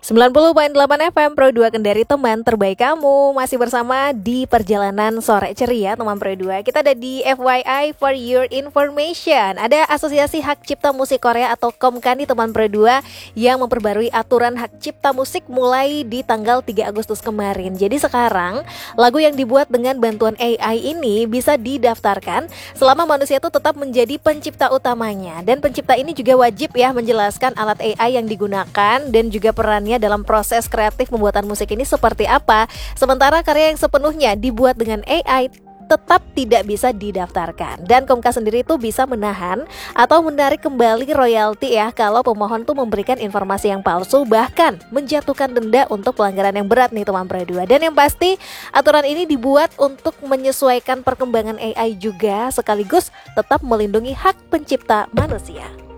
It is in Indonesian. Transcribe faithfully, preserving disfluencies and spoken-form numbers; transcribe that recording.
sembilan puluh koma delapan F M Pro dua Kendari, teman terbaik kamu. Masih bersama di perjalanan sore ceria teman Pro dua. Kita ada di F Y I for your information. Ada Asosiasi Hak Cipta Musik Korea atau KOMKAN di teman Pro dua yang memperbarui aturan hak cipta musik mulai di tanggal tiga Agustus kemarin. Jadi sekarang lagu yang dibuat dengan bantuan A I ini bisa didaftarkan selama manusia itu tetap menjadi pencipta utamanya. Dan pencipta ini juga wajib ya menjelaskan alat A I yang digunakan dan juga perannya dalam proses kreatif pembuatan musik ini seperti apa. Sementara karya yang sepenuhnya dibuat dengan A I tetap tidak bisa didaftarkan. Dan KOMKAN sendiri itu bisa menahan atau menarik kembali royalti ya kalau pemohon tuh memberikan informasi yang palsu, bahkan menjatuhkan denda untuk pelanggaran yang berat nih teman Pro dua. Dan yang pasti aturan ini dibuat untuk menyesuaikan perkembangan A I juga sekaligus tetap melindungi hak pencipta manusia.